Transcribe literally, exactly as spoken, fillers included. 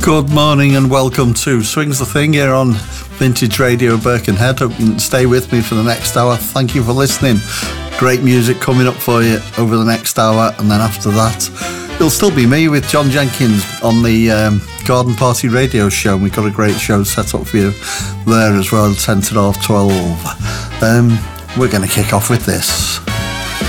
Good morning and welcome to Swings the Thing here on Vintage Radio Birkenhead. Hope you can stay with me for the next hour. Thank you for listening. Great music coming up for you over the next hour, and then after that it'll still be me with John Jenkins on the um, Garden Party Radio Show. And we've got a great show set up for you there as well, ten to half twelve. Um, we're going to kick off with this.